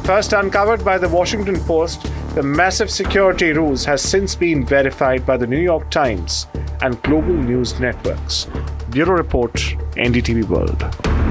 First uncovered by the Washington Post, the massive security ruse has since been verified by the New York Times and global news networks. Bureau Report, NDTV World.